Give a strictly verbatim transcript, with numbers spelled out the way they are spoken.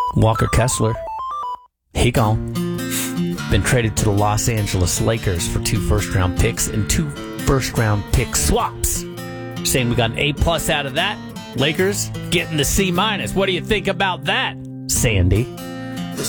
Walker Kessler, he gone. Been traded to the Los Angeles Lakers for two first-round picks and two first-round pick swaps. Saying we got an A-plus out of that. Lakers getting the C-minus. What do you think about that, Sandy?